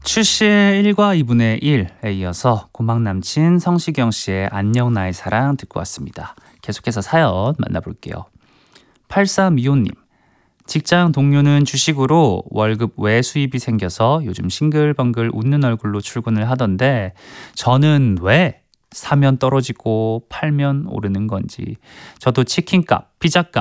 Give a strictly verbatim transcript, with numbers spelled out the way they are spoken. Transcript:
출시의 일과 이분의 일에 이어서 고막남친 성시경 씨의 안녕 나의 사랑 듣고 왔습니다. 계속해서 사연 만나볼게요. 팔삼이오님, 직장 동료는 주식으로 월급 외 수입이 생겨서 요즘 싱글벙글 웃는 얼굴로 출근을 하던데 저는 왜 사면 떨어지고 팔면 오르는 건지, 저도 치킨값, 피자값